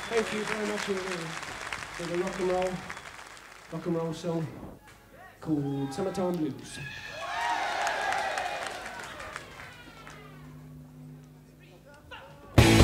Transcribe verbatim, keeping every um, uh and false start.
Thank you very much indeed for the rock and roll, rock and roll song called Summertime Blues.